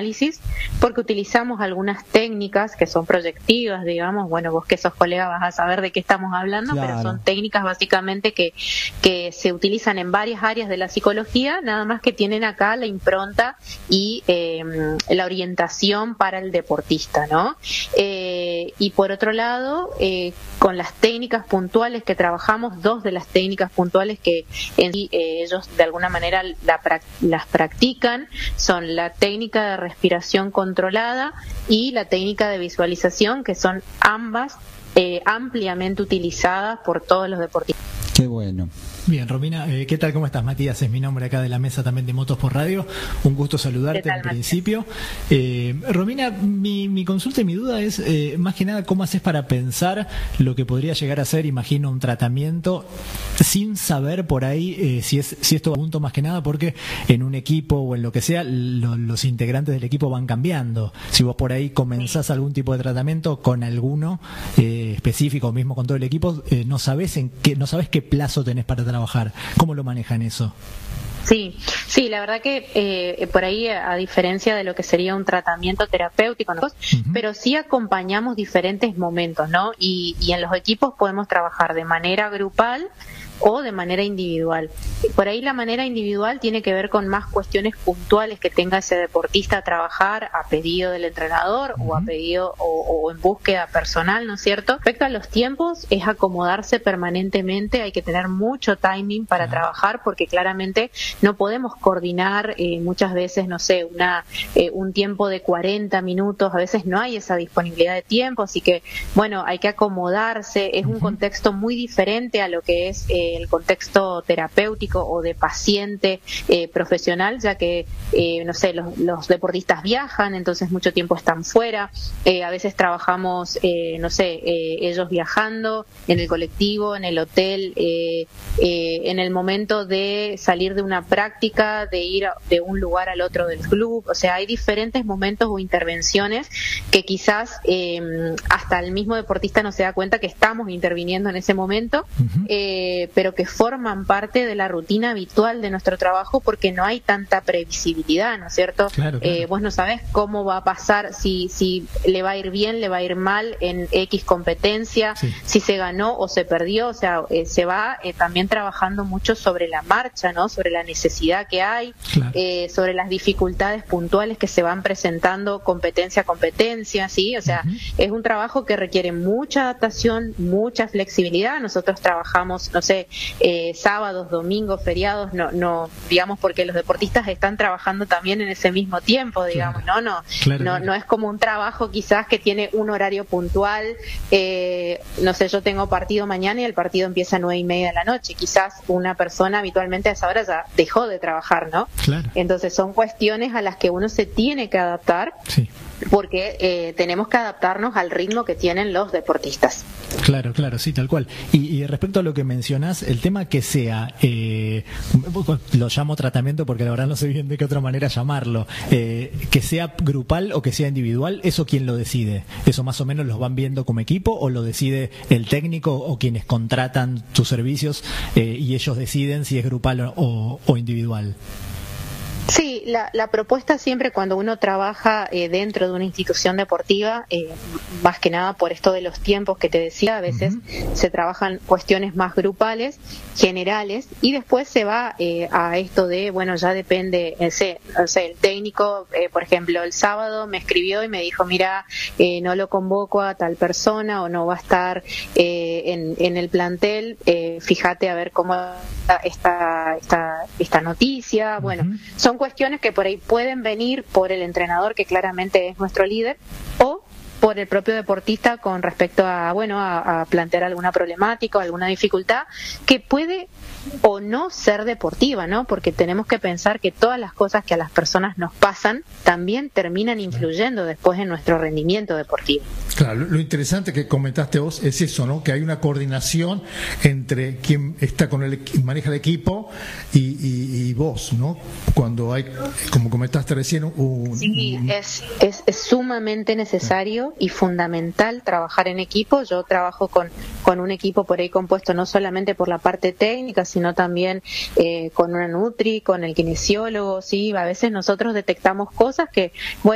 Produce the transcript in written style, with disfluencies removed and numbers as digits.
porque utilizamos algunas técnicas que son proyectivas, digamos, bueno, vos que sos colega vas a saber de qué estamos hablando, Claro. pero son técnicas básicamente que se utilizan en varias áreas de la psicología, nada más que tienen acá la impronta y la orientación para el deportista, ¿no? Y por otro lado, con las técnicas puntuales que trabajamos, dos de las técnicas puntuales que en sí, ellos de alguna manera las practican son la técnica de respiración controlada y la técnica de visualización, que son ambas ampliamente utilizadas por todos los deportistas. Qué bueno. Bien, Romina, ¿qué tal? ¿Cómo estás? Matías es mi nombre acá de la mesa también de Motos por Radio. Un gusto saludarte en principio. Romina, mi consulta y mi duda es más que nada cómo haces para pensar lo que podría llegar a ser, imagino, un tratamiento sin saber por ahí si esto punto más que nada porque en un equipo o en lo que sea los integrantes del equipo van cambiando. Si vos por ahí comenzás algún tipo de tratamiento con alguno específico, mismo con todo el equipo, no sabés qué plazo tenés para trabajar. ¿Cómo lo manejan eso? Sí, la verdad que por ahí, a diferencia de lo que sería un tratamiento terapéutico, ¿no? Pero sí acompañamos diferentes momentos, ¿no? Y en los equipos podemos trabajar de manera grupal o de manera individual. Por ahí la manera individual tiene que ver con más cuestiones puntuales que tenga ese deportista a trabajar a pedido del entrenador o a pedido o en búsqueda personal, ¿no es cierto? Respecto a los tiempos, es acomodarse permanentemente, hay que tener mucho timing para trabajar porque claramente no podemos coordinar muchas veces, no sé, un tiempo de 40 minutos, a veces no hay esa disponibilidad de tiempo, así que bueno, hay que acomodarse, es un contexto muy diferente a lo que es el contexto terapéutico o de paciente profesional, ya que, no sé, los deportistas viajan, entonces mucho tiempo están fuera, a veces trabajamos, no sé, ellos viajando en el colectivo, en el hotel, en el momento de salir de una práctica, de ir de un lugar al otro del club, o sea, hay diferentes momentos o intervenciones que quizás hasta el mismo deportista no se da cuenta que estamos interviniendo en ese momento, pero que forman parte de la rutina habitual de nuestro trabajo porque no hay tanta previsibilidad, ¿no es cierto? Claro. Vos no sabés cómo va a pasar, si le va a ir bien, le va a ir mal en X competencia, si se ganó o se perdió, o sea, se va también trabajando mucho sobre la marcha, ¿no? Sobre la necesidad que hay, sobre las dificultades puntuales que se van presentando competencia a competencia, ¿sí? O sea, es un trabajo que requiere mucha adaptación, mucha flexibilidad. Nosotros trabajamos, no sé, sábados, domingos, feriados, no, digamos, porque los deportistas están trabajando también en ese mismo tiempo, digamos, no es como un trabajo quizás que tiene un horario puntual, no sé, yo tengo partido mañana y el partido empieza a 9:30 de la noche, quizás una persona habitualmente a esa hora ya dejó de trabajar, ¿no? Claro. Entonces son cuestiones a las que uno se tiene que adaptar. Porque tenemos que adaptarnos al ritmo que tienen los deportistas. Claro, sí, tal cual. Y respecto a lo que mencionás, el tema que sea, lo llamo tratamiento porque la verdad no sé bien de qué otra manera llamarlo, que sea grupal o que sea individual, ¿eso quién lo decide? ¿Eso más o menos los van viendo como equipo o lo decide el técnico o quienes contratan tus servicios y ellos deciden si es grupal o individual? Sí, la propuesta siempre cuando uno trabaja dentro de una institución deportiva, más que nada por esto de los tiempos que te decía, a veces se trabajan cuestiones más grupales, generales, y después se va a esto de, bueno, ya depende, no sé, el técnico, por ejemplo, el sábado me escribió y me dijo, mira, no lo convoco a tal persona o no va a estar en el plantel, fíjate a ver cómo está esta noticia, bueno, son cuestiones que por ahí pueden venir por el entrenador, que claramente es nuestro líder, o por el propio deportista con respecto a plantear alguna problemática o alguna dificultad que puede o no ser deportiva, ¿no? Porque tenemos que pensar que todas las cosas que a las personas nos pasan también terminan influyendo después en nuestro rendimiento deportivo. Claro, lo interesante que comentaste vos es eso, ¿no? Que hay una coordinación entre quien está maneja el equipo y vos, ¿no? Cuando hay, como comentaste recién, es sumamente necesario y fundamental trabajar en equipo. Yo trabajo con un equipo por ahí compuesto no solamente por la parte técnica, sino también con una nutri, con el kinesiólogo, sí, a veces nosotros detectamos cosas que, bueno,